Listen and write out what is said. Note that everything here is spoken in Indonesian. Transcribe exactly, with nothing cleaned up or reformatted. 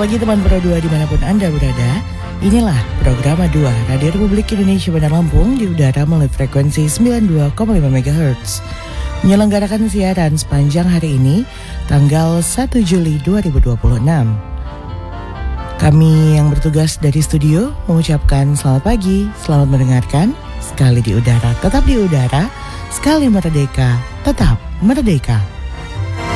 Selamat pagi teman Pro dua dimanapun Anda berada. Inilah program A dua Radio Republik Indonesia Bandar Lampung di udara melalui frekuensi sembilan puluh dua koma lima megahertz. Menyelenggarakan siaran sepanjang hari ini, tanggal satu Juli dua ribu dua puluh enam. Kami yang bertugas dari studio mengucapkan selamat pagi, selamat mendengarkan. Sekali di udara, tetap di udara. Sekali merdeka, tetap merdeka.